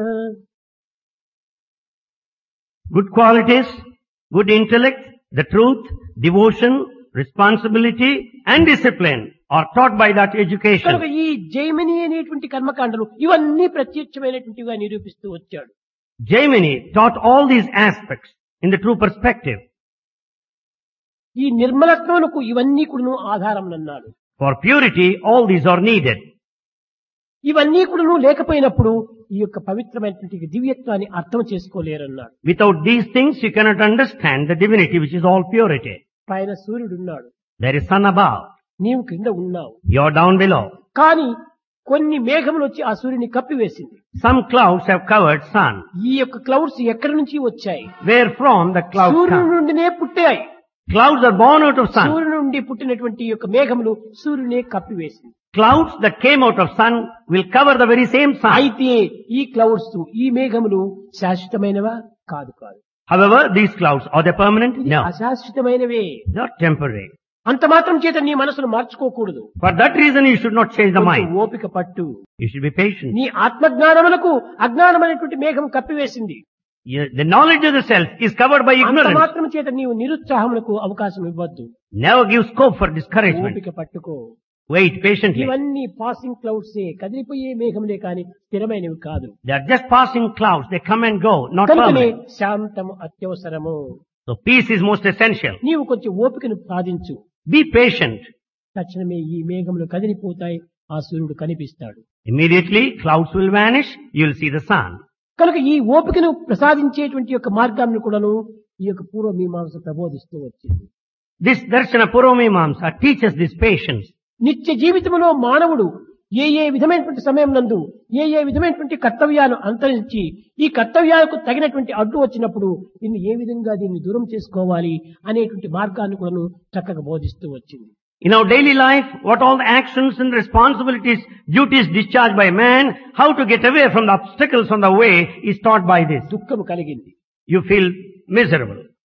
Good qualities, good intellect, the truth, devotion, responsibility and discipline are taught by that కనుక education. ఈ జైమిని అనేటువంటి కర్మకాండలు ఇవన్నీ ప్రత్యక్షమైనటువంటివిగా నిరూపిస్తూ వచ్చాడు. Jaimini taught all these aspects in the true perspective. ఈ నిర్మలత్వమునకు ఇవన్నీ కూడాను ఆధారం అన్నాడు. For purity, all these are needed. ఇవన్నీ కూడాను లేకపోయినప్పుడు ఈ యొక్క పవిత్రమైనటువంటి దివ్యత్వాన్ని అర్థం చేసుకోలేరన్నాడు. Without these things, you cannot understand the divinity which is all purity. పైన సూర్యుడున్నాడు, There is sun above. నీవు కింద ఉన్నావు, You are down below. కానీ కొన్ని మేఘములు వచ్చి ఆ సూర్యుని కప్పివేసింది. Some clouds have covered sun. ఈ యొక్క క్లౌడ్స్ ఎక్కడి నుంచి వచ్చాయి? Where from the clouds సూర్యుడి come? నుండినే పుట్టాయి. Clouds are born out of sun. సూర్యుడి నుండి పుట్టినటువంటి ఈ యొక్క మేఘములు సూర్యునే కప్పివేసింది. Clouds that came out of sun will cover the very same sun. అయితే ఈ క్లౌడ్స్, ఈ మేఘములు శాశ్వతమైనవా? కాదు. However, these clouds, are they permanent? ఇది No. అశాశ్వతమైనవే. They are temporary. అంత మాత్రం చేత నీ మనసును మార్చుకోకూడదు. For that reason, you should not change the కొంచెం mind. ఓపిక పట్టు. You should be patient. నీ ఆత్మజ్ఞానములకు అజ్ఞానమైనటువంటి మేఘం కప్పివేసింది. The knowledge of the self is covered by అంత ignorance. మాత్రం చేత నీవు నిరుత్సాహములకు అవకాశం ఇవ్వద్దు. Never give scope for discouragement. ఓపిక పట్టుకో. Wait patiently. ఇవన్నీ పాసింగ్ క్లౌడ్సే, కదిలిపోయే మేఘములే కాని స్థిరమైనవి కాదు. They are just passing clouds. They come and go, not కనుకనే permanent. శాంతము అత్యవసరము. So peace is most essential. నీవు కొంచెం ఓపికను సాధించు. Be patient. తక్షణమే ఈ మేఘములు కదిలిపోతాయి, ఆ సూర్యుడు కనిపిస్తాడు. Immediately, clouds will vanish. You will see the sun. కనుక ఈ ఓపికను ప్రసాదించేటువంటి యొక్క మార్గాన్ని కూడాను ఈ యొక్క పూర్వమీమాంస ప్రబోధిస్తూ వచ్చింది. This Darshana Purvamimamsa teaches this patience. నిత్య జీవితంలో మానవుడు ఏ విధమైనటువంటి సమయం నందు ఏ విధమైనటువంటి కర్తవ్యాలు అంతరించి ఈ కర్తవ్యాలకు తగినటువంటి అడ్డు వచ్చినప్పుడు దీన్ని దూరం చేసుకోవాలి అనేటువంటి మార్గాన్ని కూడాను చక్కగా బోధిస్తూ వచ్చింది. In our daily life, what all the actions and responsibilities, duties discharged by man, how to get away from the obstacles on the way is taught by this. దుఃఖము కలిగింది. You feel miserable.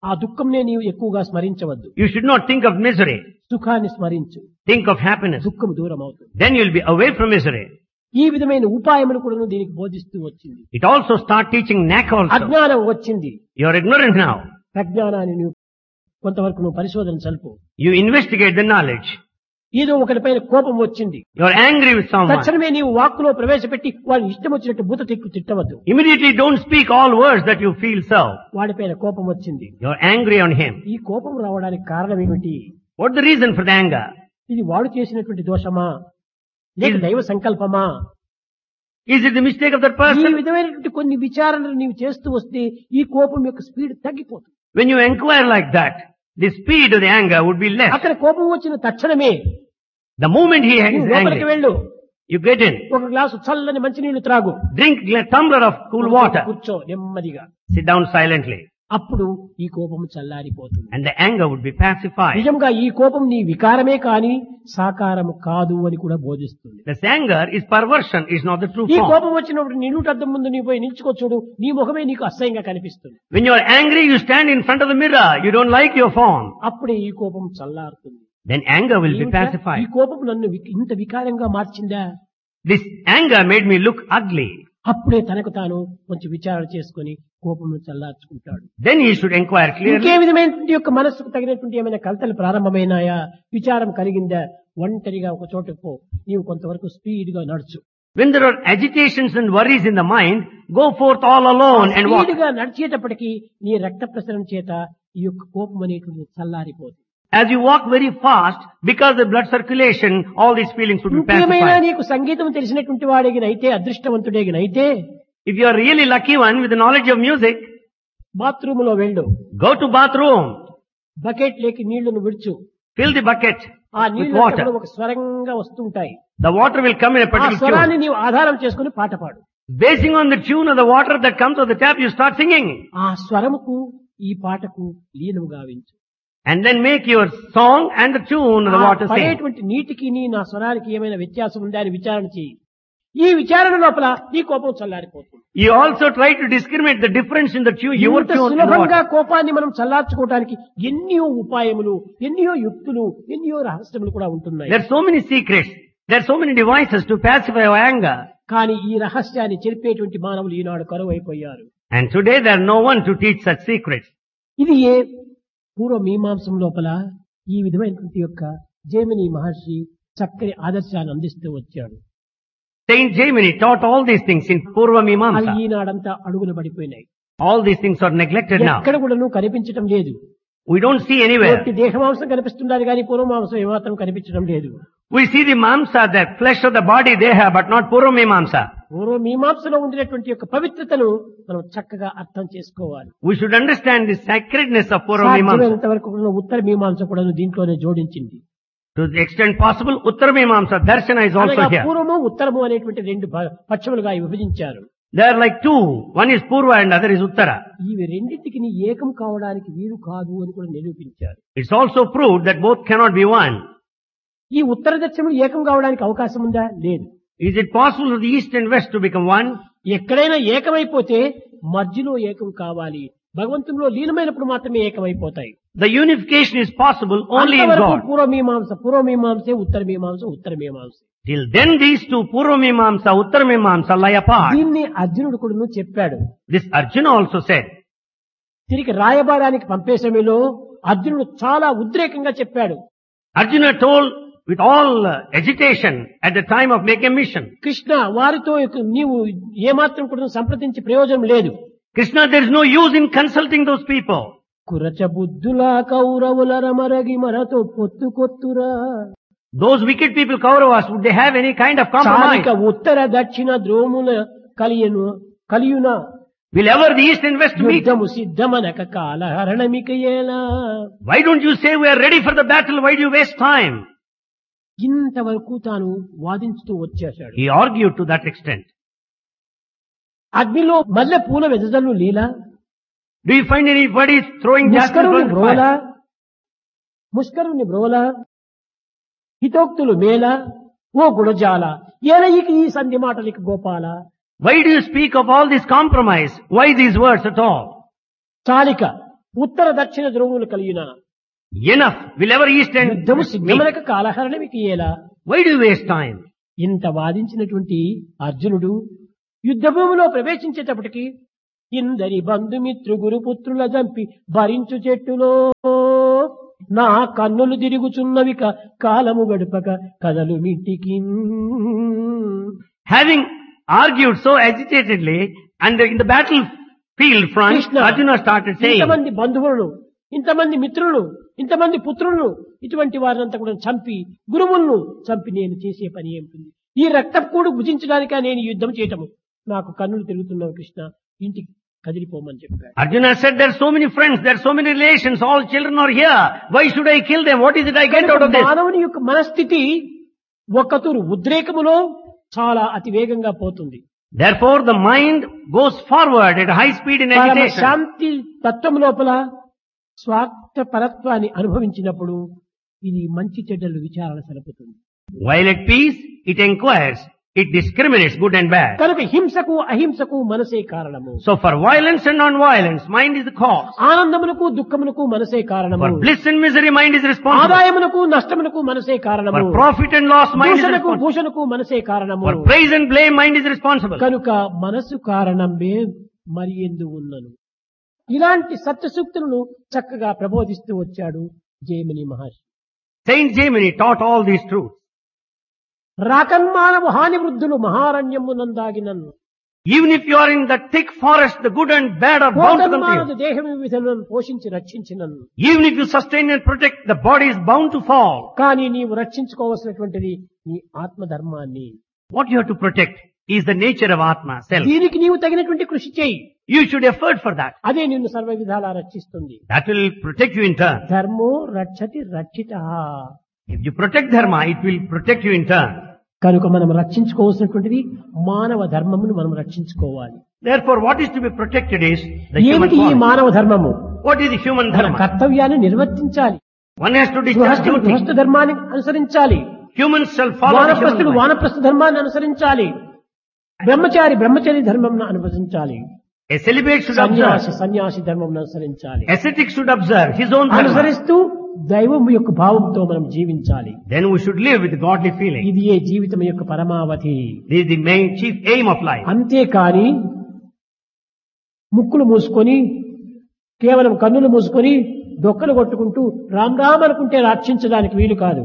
ఆ దుఃఖంనే నీవు ఎక్కువగా స్మరించవద్దు. You should not think of misery. సుఖాన్ని స్మరించు. Think of happiness. దుఃఖం దూరం అవుతుంది. Then you will be away from misery. ఈ విధమైన ఉపాయములు కూడా దీనికి బోధిస్తూ వచ్చింది. It also start teaching knack also. అజ్ఞానం వచ్చింది. You are ignorant now. ప్రజ్ఞానాన్ని నువ్వు కొంతవరకు నువ్వు పరిశోధన సల్పు. You investigate the knowledge. ఏదో ఒకరిపైన కోపం వచ్చింది. You are angry with someone. తక్షణమే నీవు వాక్కులో ప్రవేశపెట్టి వాడిని ఇష్టం వచ్చినట్టు బూత తిట్టవద్దు. Immediately don't speak all words that you feel so. వాడిపైన కోపం వచ్చింది. You are angry on him. ఈ కోపం రావడానికి కారణం ఏమిటి? What's the reason for the anger? ఇది వాడు చేసినటువంటి దోషమా లేక దైవ సంకల్పమా? Is it the mistake of that ఈ person? విధమైనటువంటి కొన్ని విచారణలు నీవు చేస్తూ వస్తే ఈ కోపం యొక్క స్పీడ్ తగ్గిపోతుంది. When you inquire like that, the speed of the anger would be less. అక్కడ కోపం వచ్చిన తక్షణమే The moment he is నువ్వు లోపలికి angry, వెళ్ళు, you get in, ఒక గ్లాసు చల్లని మంచినీళ్లు త్రాగు, drink a tumbler of cool water, కూర్చో నెమ్మదిగా. sit down silently, అప్పుడు ఈ కోపం చల్లారిపోతుంది. and the anger would be pacified. నిజంగా ఈ కోపం నీ వికారమే కాని సాకారము కాదు అని కూడా బోధిస్తుంది. This anger is perversion, is not the true ఈ form. కోపం వచ్చినప్పుడు నీ నిలుటద్దం ముందు నీ పోయి నిల్చుకో చూడు, నీ ముఖమే నీకు అసహ్యంగా కనిపిస్తుంది. When you are angry, you stand in front of the mirror, you don't like your form. అప్పుడే ఈ కోపం చల్లారుతుంది. Then anger will be ఏమిటా? ఈ pacified. కోపం నన్ను ఇంత వికారంగా మార్చిందా? This anger made me look ugly. అప్పుడే తనకు తాను కొంచెం విచారణ చేసుకుని కోపంను చల్లార్చుకుంటాడు. Then he should inquire ఇంకే clearly. విధమైనటువంటి యొక్క మనస్సుకు తగినటువంటి ఏమైనా కలతలు ప్రారంభమైనాయా, విచారం కలిగిందా, ఒంటరిగా ఒక చోటుకు పో, నీవు కొంతవరకు స్పీడ్ గా నడుచు. When there are agitations and worries in the mind, go forth all alone and walk. Speed గా నడిచేటప్పటికి నీ రక్త ప్రసరణ చేత ఈ యొక్క కోపం అనేటువంటి చల్లారిపోతుంది. As you walk very fast, because of the blood circulation, all these feelings would be ఇంకేమైనా pacified. నీకు సంగీతం తెలిసినటువంటి వాడిగినైతే, అదృష్టవంతుడేగినైతే If you are really lucky one with the knowledge of music, bathroom లో వెళ్ళు, go to bathroom, బకెట్ లేకి నీళ్లను విడుచు, fill the bucket ఆ with నీళ్లు water. ఒక స్వరంగా వస్తుంటాయి. The water will come in a ఆ particular స్వరాన్ని tune. నీవు ఆధారం చేసుకుని పాట పాడు. Basing on the tune of the water that comes of the tap, you start singing. ఆ స్వరముకు ఈ పాటకు లీనము గావించు. And then make your song and the tune of the ఆ water sing. పడేటువంటి నీటికి నా స్వరానికి ఏమైనా వ్యత్యాసం ఉందా అని విచారణ చేయి. ఈ విచారణ లోపల నీ కోపం చల్లారిపోతుంది. You also try to discriminate the difference in the tune, your ఇంత tune and the సులభంగా water. కోపాన్ని మనం చల్లార్చుకోవడానికి ఎన్నో ఉపాయములు, ఎన్నో యుక్తులు, ఎన్నో రహస్యములు కూడా ఉంటున్నాయి. There are so many secrets. There are so many devices to pacify our anger. కానీ ఈ రహస్యాన్ని చెప్పేటువంటి మానవులు ఈనాడు కరువైపోయారు. And today there are no one to teach such secrets. ఇది ఏ పూర్వ మీమాంసం లోపల ఈ విధమైనటువంటి యొక్క జైమిని మహర్షి చక్కని ఆదర్శాన్ని అందిస్తూ వచ్చాడు. Saint Jaimini taught all these things in Purva అది Mimamsa. ఈనాడంతా అడుగున పడిపోయినాయి. All these things are neglected now. ఎక్కడ కూడా నువ్వు కనిపించడం లేదు. We don't see anywhere. పూర్తి దేహమాంసం కనిపిస్తున్నది కానీ పూర్వమాంసం ఏమాత్రం కనిపించడం లేదు. We see the mamsa, the flesh of the body they have, but not Purva Mimamsa. పూర్వ మీమాంసలో ఉండినటువంటి యొక్క పవిత్రతను మనం చక్కగా అర్థం చేసుకోవాలి. We should understand the sacredness of Purva Mimamsa. సాధ్యమైనంత వరకు కూడా ఉత్తర మీమాంస కూడా దీంట్లోనే జోడించింది. To the extent possible, Uttara Mimamsa, Darshana is also అనగా here. పూర్వము ఉత్తరము అనేటువంటి రెండు పక్షములుగా విభజించారు. They are like two. One is Purva and other is Uttara. ఇవి రెండింటికి ఏకం కావడానికి వీలు కాదు అని కూడా నిరూపించారు. It's also proved that both cannot be one. ఈ ఉత్తర దక్షిణములు ఏకం కావడానికి అవకాశం ఉందా? లేదు. Is it possible for the east and west to become one? ఎక్కడైనా ఏకమైపోతే మధ్యలో ఏకం కావాలి. భగవంతునిలో లీనమైనప్పుడు మాత్రమే ఏకమైపోతాయి. The unification is possible only in అంతవరకు God. పూర్వమీమాంసే ఉత్తరమీమాంసే. Till then these two, Purva Mimamsa, Uttara Mimamsa, lie apart. దీన్ని అర్జునుడు కూడా చెప్పాడు. This Arjuna also said. తిరిగి రాయబారానికి పంపే సమయంలో అర్జునుడు చాలా ఉద్రేకంగా చెప్పాడు. Arjuna told with all agitation at the time of making a mission. Krishna, వారితో నీవు ఏమాత్రం కూడా సంప్రదించి ప్రయోజనం లేదు. Krishna, there is no use in consulting those people. కురచ బుద్ధులా కౌరవుల రమరగి మనతో పొత్తుకొత్తురా. Those wicked people, Kauravas, would they have any kind of compromise? చాలిక ఉత్తర దక్షిణ ద్రోముల కలియున Will ever the east and west meet? యుద్ధము సిద్ధమనక కాలహరణమికయేలా. Why don't you say we are ready for the battle? Why do you waste time? ఇంతవరకు తాను వాదించుతూ వచ్చేశాడు. He argued to that extent. అగ్నిలో మల్లె పూల వెదజల్లు లీలా, Do you find anybody throwing jasmine ముష్కరుని from the బ్రోలా, fire? ముష్కరుని బ్రోలా, హితోక్తులు Mela, ఓ గుణజాల, ఏలయికి ఈ సంధి మాటలికి Gopala. Why do you speak of all this compromise? Why these words at all? చాలిక ఉత్తర దక్షిణ ధ్రువములు కలిగిన Enough. Will ever east and యుద్ధము west meet? సిద్ధములకు కాలహరణమికి ఎలా Why do you waste time? ఇంత వాదించినటువంటి అర్జునుడు యుద్ధభూమిలో ప్రవేశించేటప్పటికి ఇందరి బంధుమిత్రు గురుపుత్రుల జంపి భరించు చెట్టులో నా కన్నులు తిరుగుచున్నవిక కాలము గడుపక కదలు మిట్టికి. Having argued so agitatedly, and in the battlefield front, Krishna, Arjuna started saying, ఇంతమంది బంధువులను, ఇంతమంది మిత్రులను, ఇంతమంది పుత్రులను, ఇటువంటి వారినంతా కూడా చంపి గురువులను చంపి నేను చేసే పని ఏమిటి? ఈ రక్తకూడు భుజించడానికా నేను ఈ యుద్ధం చేయటము? నాకు కన్నులు తిరుగుతున్నావు కృష్ణ, ఇంటికి కదిలిపోమని చెప్పాడు. Arjuna said, there are so many friends, there are so many relations, all children are here. Why should I kill them? What is it I get out of this? మానవుని యొక్క మనస్థితి ఒక్కతూరు ఉద్రేకములో చాలా అతి వేగంగా పోతుంది. Therefore, the mind goes forward at high speed in పరమ agitation. శాంతి తత్వం లోపల స్వార్థ పరత్వాన్ని అనుభవించినప్పుడు ఇది మంచి చెడ్డలు విచారణ సలుపుతుంది. While at peace, it inquires, it discriminates good and bad. కనుక హింసకు అహింసకు మనసే కారణము. So for violence and non-violence, mind is the cause. ఆనందమునకు దుఃఖమునకు మనసే కారణము. For bliss and misery, mind is responsible. ఆదాయమునకు నష్టమునకు మనసే కారణము. For profit and loss, mind is దూషణకు responsible. భూషణకు మనసే కారణము. For praise and blame, mind is responsible. కనుక మనసు కారణమే మరి ఎందు ఉన్నను. ఇలాంటి సత్యసూక్తులను చక్కగా ప్రబోధిస్తూ వచ్చాడు జైమిని మహర్షి. Saint Jaimini taught all these truths. రాకన్మానవు హాని వృద్ధులు మహారణ్యమునందాగినను. Even if you are in the thick forest, the good and bad are bound to come to పోకన్మానదు you. దేహం విధులను పోషించి రక్షించినను. Even if you sustain and protect, the body is bound to fall. కానీ నీవు రక్షించుకోవాల్సినటువంటిది నీ ఆత్మధర్మాన్ని. What you have to protect is the nature of Atma, self. దీనికి నీవు తగినటువంటి కృషి చేయి. You should effort for that. అదే నిన్ను సర్వ విధాలా రక్షిస్తుంది. That will protect you in turn. ధర్మో రక్షతి రక్షిత. If you protect dharma, it will protect you in turn. కనుక మనం రక్షించుకోవాల్సినటువంటిది మానవ ధర్మమును మనం రక్షించుకోవాలి. Therefore, what is to be protected is the human ఏమిటి ఈ form. మానవ ధర్మము? What is the human మన dharma? కర్తవ్యాన్ని నిర్వర్తించాలి. One has to discharge duty. గృహస్థ ధర్మాన్ని అనుసరించాలి. Humans shall follow the human వానప్రస్థుడు life. వానప్రస్థ ధర్మాన్ని అనుసరించాలి. బ్రహ్మచారి బ్రహ్మచారి ధర్మం అనుసరించాలి. A celibate should సన్యాసి observe. సన్యాసి ధర్మం అనుసరించాలి. Ascetic should observe his own dharma. అనుసరిస్తూ దైవం యొక్క భావంతో మనం జీవించాలి. Then we should live with godly feeling. ఇది ఏ జీవితం యొక్క పరమావధి. This is the main chief aim of life. అంతేకాని ముక్కులు మూసుకొని కేవలం కన్నులు మూసుకొని డొక్కలు కొట్టుకుంటూ రామ్ రామ్ అనుకుంటే రక్షించడానికి వీలు కాదు.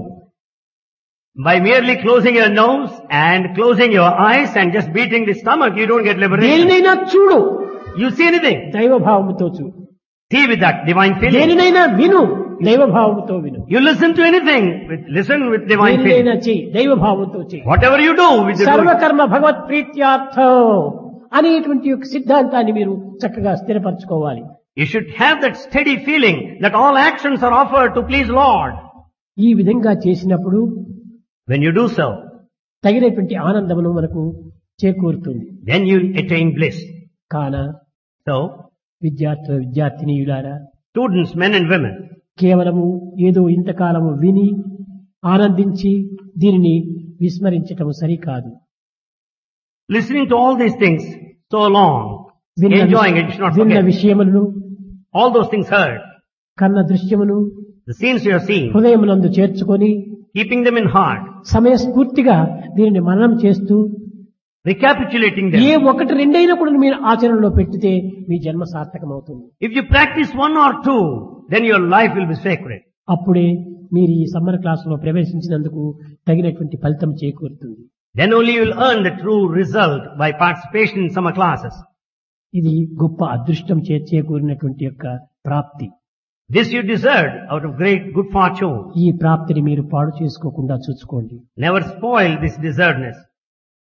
By merely closing your nose and closing your eyes and just beating the stomach, you don't get liberation. దేనినైనా చూడు, You see anything? దైవ భావముతో చూడు. See with that divine feeling. దేనినైనా విను, దైవ భావముతో విను. You listen to anything, listen with divine feeling. దేనినైనా చెయ్యి, దైవ భావంతో చెయ్యి. Whatever you do with the సర్వకర్మ భగవత్ ప్రీత్యార్థం అనేటువంటి యొక్క సిద్ధాంతాన్ని మీరు చక్కగా స్థిరపరచుకోవాలి. You should have that steady feeling that all actions are offered to please Lord. ఈ విధంగా చేసినప్పుడు When you do so, తగినటువంటి ఆనందమును మనకు చేకూరుతుంది. then you attain bliss. కాన So, విద్యార్థినీయులారా, students, men and women, కేవలము ఏదో ఇంతకాలము విని ఆనందించి దీనిని విస్మరించటము సరికాదు. listening to all these things so long, enjoying it, you should not విన్న forget. విషయములను, All those things heard, కన్న దృశ్యమును the scenes you have seen, హృదయమునందు చేర్చుకొని keeping them in heart, సమయస్ఫూర్తిగా దీనిని మననం చేస్తూ recapitulating ఏ them. ఒకటి రెండైనా కూడా మీరు ఆచరణలో పెట్టితే మీ జన్మ సార్థకమవుతుంది. If you practice one or two, then your life will be sacred. అప్పుడే మీరు ఈ సమ్మర్ క్లాసులో ప్రవేశించినందుకు తగినటువంటి ఫలితం చేకూరుతుంది. Then only you will earn the true result by participation in summer classes. ఇది గొప్ప అదృష్టం చేకూరినటువంటి యొక్క ప్రాప్తి. This you deserved out of great good fortune. ఈ ప్రాప్తిని మీరు పాడు చేసుకోకుండా చూసుకోండి. Never spoil this deservedness.